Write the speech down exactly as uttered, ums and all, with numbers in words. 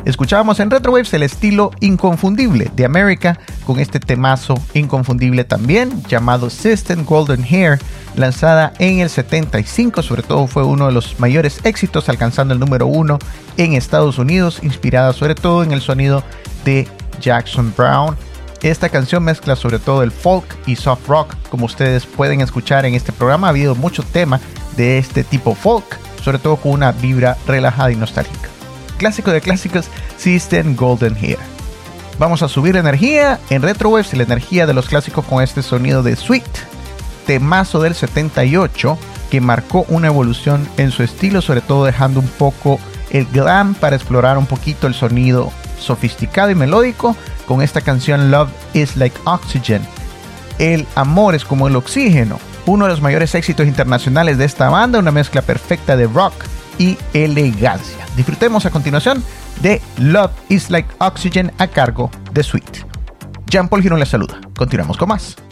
Escuchábamos en Retrowaves el estilo inconfundible de America con este temazo inconfundible también llamado System Golden Hair, lanzada en el setenta y cinco. Sobre todo fue uno de los mayores éxitos, alcanzando el número uno en Estados Unidos, inspirada sobre todo en el sonido de Jackson Browne. Esta canción mezcla sobre todo el folk y soft rock. Como ustedes pueden escuchar en este programa, ha habido mucho tema de este tipo folk, sobre todo con una vibra relajada y nostálgica. Clásico de clásicos, System Golden Hair. Vamos a subir energía en Retrowaves y la energía de los clásicos con este sonido de Sweet, temazo del setenta y ocho que marcó una evolución en su estilo, sobre todo dejando un poco el glam para explorar un poquito el sonido sofisticado y melódico con esta canción Love is Like Oxygen. El amor es como el oxígeno, uno de los mayores éxitos internacionales de esta banda, una mezcla perfecta de rock y elegancia. Disfrutemos a continuación de Love is Like Oxygen a cargo de Sweet. Jean Paul Girón les saluda. Continuamos con más.